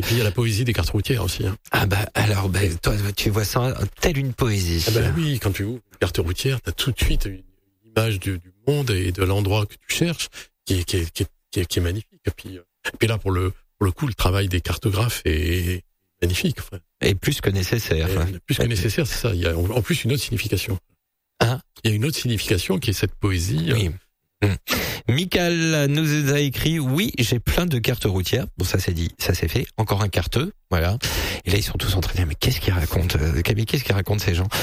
puis il y a la poésie des cartes routières aussi. Ah alors toi tu vois ça telle une poésie. Oui, quand tu ouvres une carte routière, t'as tout de suite une image du monde et de l'endroit que tu cherches qui est magnifique. Et puis là pour le coup, le travail des cartographes est magnifique. Frère. Et plus que nécessaire. Plus que nécessaire, c'est ça. Il y a en plus une autre signification. Il y a une autre signification qui est cette poésie. Oui. Michael nous a écrit oui, j'ai plein de cartes routières. Bon, ça c'est dit, ça c'est fait. Encore un carteux, voilà. Et là ils sont tous en train de dire mais qu'est-ce qu'ils racontent, Camille, qu'est-ce qu'ils racontent ces gens.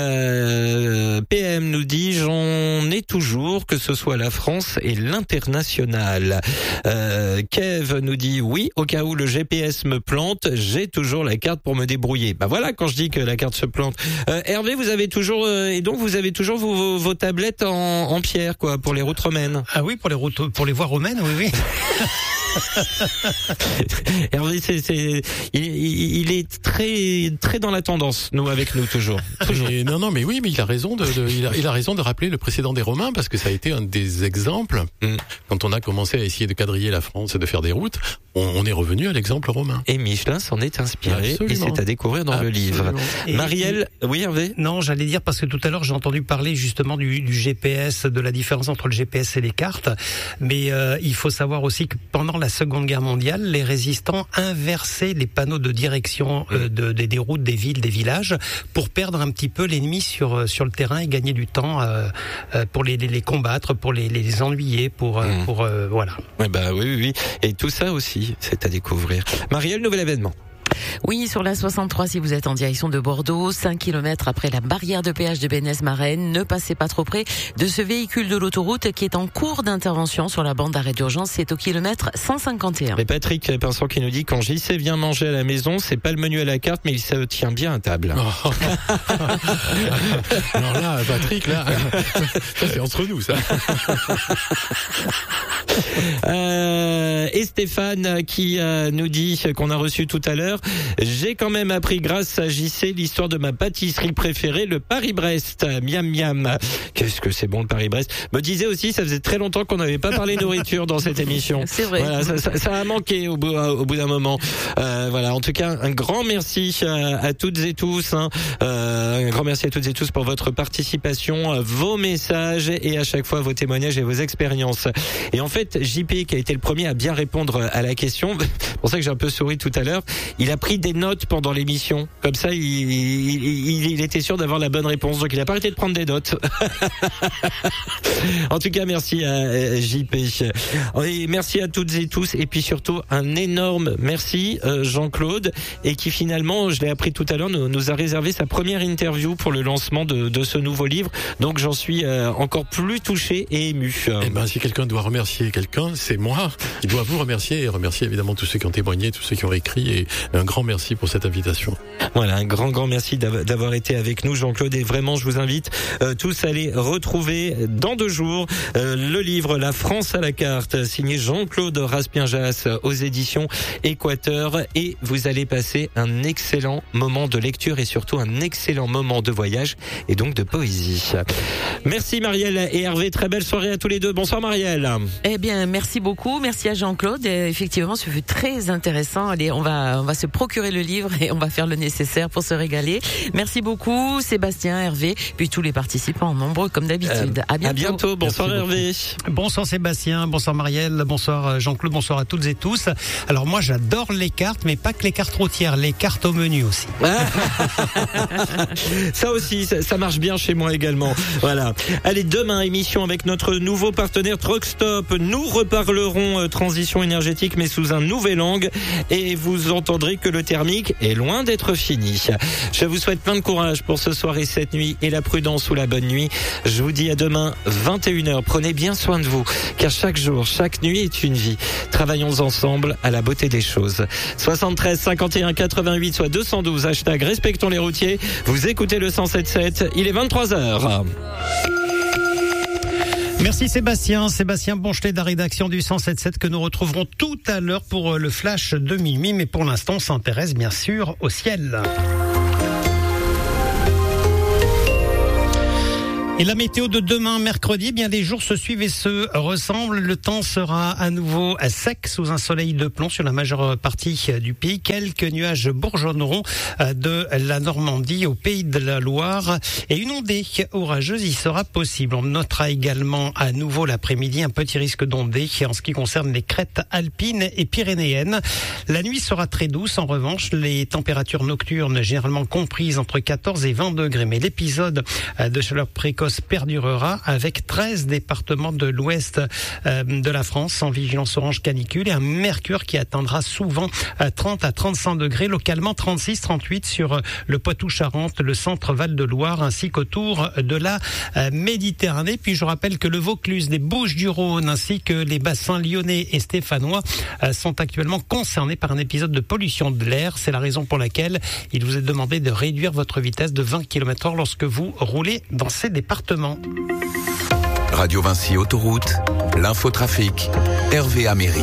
PM nous dit j'en ai toujours, que ce soit la France et l'international. Kev nous dit oui, au cas où le GPS me plante, j'ai toujours la carte pour me débrouiller. Voilà quand je dis que la carte se plante. Hervé, vous avez toujours et donc vous avez toujours vos tablettes en pierre quoi pour les routes romaines. Ah oui, pour les voies romaines, oui. Hervé, il est très dans la tendance, avec nous toujours. Non, mais oui, mais il a raison il a raison de rappeler le précédent des Romains parce que ça a été un des exemples. Quand on a commencé à essayer de quadriller la France et de faire des routes, on est revenu à l'exemple romain. Et Michelin s'en est inspiré. Absolument. Et c'est à découvrir dans le livre. Marielle, oui Hervé? Non, j'allais dire parce que tout à l'heure j'ai entendu parler justement du GPS, de la différence entre le GPS et les cartes. Mais il faut savoir aussi que pendant la Seconde Guerre mondiale, les résistants inversaient les panneaux de direction des routes, des villes, des villages, pour perdre un petit peu l'ennemi sur le terrain et gagner du temps pour les combattre, pour les ennuyer, pour voilà. Oui. Et tout ça aussi, c'est à découvrir. Marielle, nouvel événement. Oui, sur la 63, si vous êtes en direction de Bordeaux, 5 km après la barrière de péage de Bénez-Marennes, ne passez pas trop près de ce véhicule de l'autoroute qui est en cours d'intervention sur la bande d'arrêt d'urgence. C'est au kilomètre 151. Et Patrick Pinson qui nous dit quand JC vient manger à la maison, c'est pas le menu à la carte, mais il se tient bien à table. Oh. Alors là, Patrick, ça c'est entre nous, ça. Et Stéphane qui nous dit qu'on a reçu tout à l'heure, j'ai quand même appris grâce à JC l'histoire de ma pâtisserie préférée, le Paris-Brest. Miam miam. Qu'est-ce que c'est bon le Paris-Brest. Me disait aussi, ça faisait très longtemps qu'on n'avait pas parlé nourriture dans cette émission. C'est vrai. Voilà, ça a manqué au bout d'un moment. Voilà, en tout cas, un grand merci à toutes et tous. Un grand merci à toutes et tous pour votre participation, vos messages et à chaque fois vos témoignages et vos expériences. Et en fait, JP qui a été le premier à bien répondre à la question, c'est pour ça que j'ai un peu souri tout à l'heure, il a pris des notes pendant l'émission. Comme ça, il était sûr d'avoir la bonne réponse. Donc, il a pas arrêté de prendre des notes. En tout cas, merci à JP. Et merci à toutes et tous. Et puis surtout, un énorme merci, Jean-Claude. Et qui finalement, je l'ai appris tout à l'heure, nous a réservé sa première interview pour le lancement de ce nouveau livre. Donc, j'en suis encore plus touché et ému. Si quelqu'un doit remercier quelqu'un, c'est moi. Il doit vous remercier et remercier évidemment tous ceux qui ont témoigné, tous ceux qui ont écrit. Et un grand merci pour cette invitation. Voilà, un grand merci d'avoir été avec nous, Jean-Claude. Et vraiment, je vous invite tous à aller retrouver dans 2 jours le livre La France à la carte, signé Jean-Claude Raspien-Jass aux éditions Équateur. Et vous allez passer un excellent moment de lecture et surtout un excellent moment de voyage et donc de poésie. Merci Marielle et Hervé. Très belle soirée à tous les deux. Bonsoir Marielle. Eh bien, merci beaucoup. Merci à Jean-Claude. Effectivement, ce fut très intéressant. Allez, on va se procurer le livre et on va faire le nécessaire pour se régaler. Merci beaucoup Sébastien, Hervé, puis tous les participants nombreux comme d'habitude. À bientôt. À bientôt. Bonsoir Hervé. Bonsoir Sébastien, bonsoir Marielle, bonsoir Jean-Claude, bonsoir à toutes et tous. Alors moi j'adore les cartes, mais pas que les cartes routières, les cartes au menu aussi. Ça aussi, ça marche bien chez moi également. Voilà. Allez, demain émission avec notre nouveau partenaire Truck Stop. Nous reparlerons transition énergétique mais sous un nouvel angle et vous entendrez que le thermique est loin d'être fini. Je vous souhaite plein de courage pour ce soir et cette nuit et la prudence ou la bonne nuit. Je vous dis à demain 21h. Prenez bien soin de vous car chaque jour, chaque nuit est une vie. Travaillons ensemble à la beauté des choses. 73 51 88 soit 212 hashtag respectons les routiers. Vous écoutez le 107.7. Il est 23h. Merci Sébastien Bonchelet de la rédaction du 107.7 que nous retrouverons tout à l'heure pour le flash de minuit. Mais pour l'instant, on s'intéresse bien sûr au ciel. Et la météo de demain, mercredi, bien les jours se suivent et se ressemblent. Le temps sera à nouveau sec sous un soleil de plomb sur la majeure partie du pays. Quelques nuages bourgeonneront de la Normandie au pays de la Loire et une ondée orageuse y sera possible. On notera également à nouveau l'après-midi un petit risque d'ondée en ce qui concerne les crêtes alpines et pyrénéennes. La nuit sera très douce. En revanche, les températures nocturnes généralement comprises entre 14 et 20 degrés. Mais l'épisode de chaleur précoce perdurera avec 13 départements de l'ouest de la France en vigilance orange canicule et un mercure qui atteindra souvent 30 à 35 degrés, localement 36, 38 sur le Poitou-Charentes, le centre Val-de-Loire ainsi qu'autour de la Méditerranée. Puis je rappelle que le Vaucluse, les Bouches-du-Rhône ainsi que les bassins lyonnais et stéphanois sont actuellement concernés par un épisode de pollution de l'air. C'est la raison pour laquelle il vous est demandé de réduire votre vitesse de 20 km/h lorsque vous roulez dans ces départements. Radio Vinci Autoroute, l'infotrafic, Hervé Améry.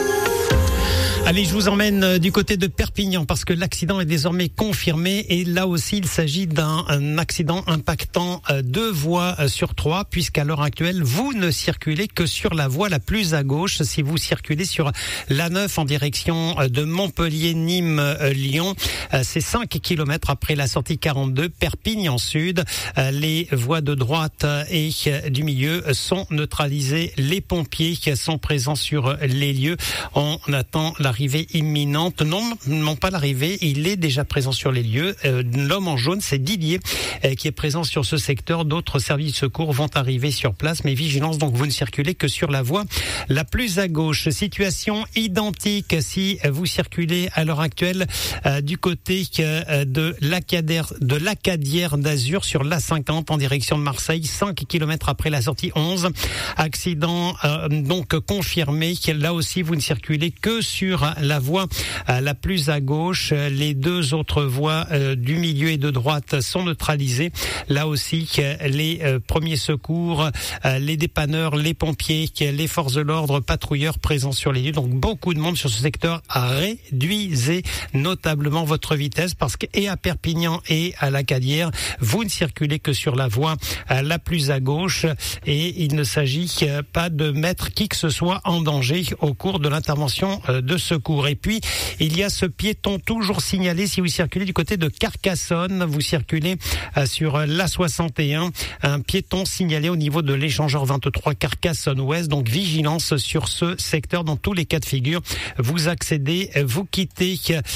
Allez, je vous emmène du côté de Perpignan parce que l'accident est désormais confirmé et là aussi il s'agit d'un accident impactant 2 voies sur 3 puisqu'à l'heure actuelle vous ne circulez que sur la voie la plus à gauche. Si vous circulez sur l'A9 en direction de Montpellier, Nîmes, Lyon, c'est 5 km après la sortie 42 Perpignan Sud. Les voies de droite et du milieu sont neutralisées. Les pompiers qui sont présents sur les lieux. On attend l'arrivée imminente. Non pas l'arrivée, il est déjà présent sur les lieux. L'homme en jaune, c'est Didier qui est présent sur ce secteur. D'autres services de secours vont arriver sur place, mais vigilance, donc vous ne circulez que sur la voie la plus à gauche. Situation identique si vous circulez à l'heure actuelle du côté de l'Acadière d'Azur sur l'A50 en direction de Marseille, 5 km après la sortie 11. Accident donc confirmé. Là aussi, vous ne circulez que sur la voie la plus à gauche. Les 2 autres voies du milieu et de droite sont neutralisées. Là aussi, les premiers secours, les dépanneurs, les pompiers, les forces de l'ordre, patrouilleurs présents sur les lieux. Donc beaucoup de monde sur ce secteur. Réduisez notablement votre vitesse parce que et à Perpignan et à l'Acadière, vous ne circulez que sur la voie la plus à gauche et il ne s'agit pas de mettre qui que ce soit en danger au cours de l'intervention de secours. Et puis, il y a ce piéton toujours signalé si vous circulez du côté de Carcassonne. Vous circulez sur l'A61. Un piéton signalé au niveau de l'échangeur 23 Carcassonne-Ouest. Donc, vigilance sur ce secteur dans tous les cas de figure. Vous accédez, vous quittez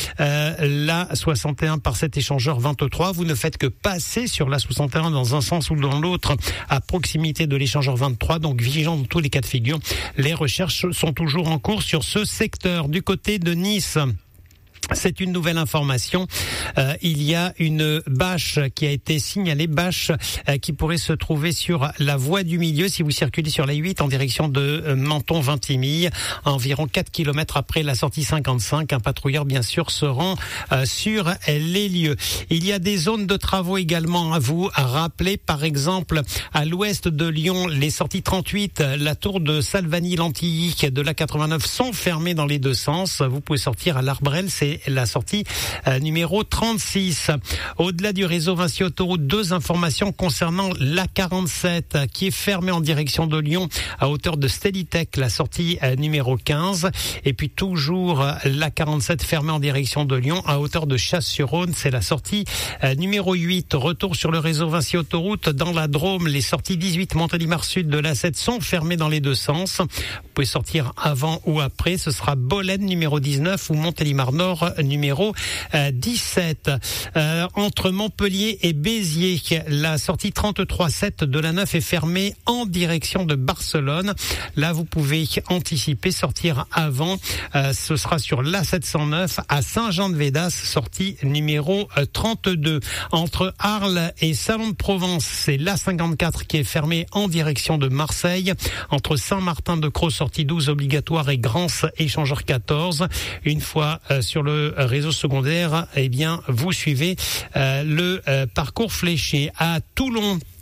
l'A61 par cet échangeur 23. Vous ne faites que passer sur l'A61 dans un sens ou dans l'autre à proximité de l'échangeur 23. Donc, vigilance dans tous les cas de figure. Les recherches sont toujours en cours sur ce secteur. Du côté de Nice, c'est une nouvelle information. Il y a une bâche qui a été signalée, bâche qui pourrait se trouver sur la voie du milieu si vous circulez sur la 8 en direction de Menton-Vintimille, environ 4 km après la sortie 55. Un patrouilleur, bien sûr, se rend sur les lieux. Il y a des zones de travaux également à vous rappeler. Par exemple, à l'ouest de Lyon, les sorties 38, la tour de Salvani-Lantilly de la 89 sont fermées dans les 2 sens. Vous pouvez sortir à l'Arbrel, c'est la sortie numéro 36. Au-delà du réseau Vinci Autoroute, 2 informations concernant l'A47 qui est fermée en direction de Lyon à hauteur de Stellitech, la sortie numéro 15. Et puis toujours l'A47 fermée en direction de Lyon à hauteur de Chasse-sur-Rhône, c'est la sortie numéro 8. Retour sur le réseau Vinci Autoroute dans la Drôme, les sorties 18 Montélimar Sud de l'A7 sont fermées dans les 2 sens. Vous pouvez sortir avant ou après, ce sera Bolène numéro 19 ou Montélimar Nord numéro 17. Entre Montpellier et Béziers, la sortie 33-7 de la 9 est fermée en direction de Barcelone. Là, vous pouvez anticiper, sortir avant. Ce sera sur l'A709 à Saint-Jean-de-Védas, sortie numéro 32. Entre Arles et Salon de Provence, c'est l'A54 qui est fermée en direction de Marseille. Entre Saint-Martin-de-Crau, sortie 12 obligatoire et Grance, échangeur 14. Une fois sur le réseau secondaire, eh bien, vous suivez le parcours fléché. À Toulon,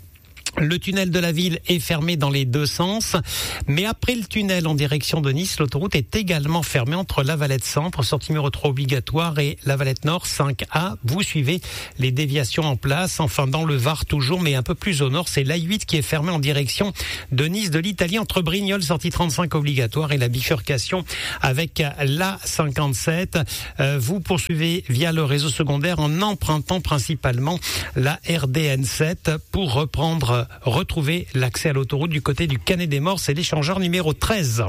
Le tunnel de la ville est fermé dans les deux sens, mais après le tunnel en direction de Nice, l'autoroute est également fermée entre La Valette Centre, sortie numéro 3 obligatoire, et La Valette Nord 5A. Vous suivez les déviations en place. Enfin, dans le Var toujours, mais un peu plus au nord, c'est l'A8 qui est fermée en direction de Nice de l'Italie, entre Brignoles, sortie 35 obligatoire, et la bifurcation avec l'A57. Vous poursuivez via le réseau secondaire en empruntant principalement la RDN7 pour retrouver l'accès à l'autoroute du côté du Canet des Morts, c'est l'échangeur numéro 13.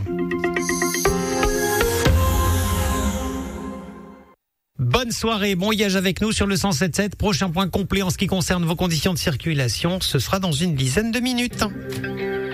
Bonne soirée, bon voyage avec nous sur le 107.7. Prochain point complet en ce qui concerne vos conditions de circulation, ce sera dans une dizaine de minutes.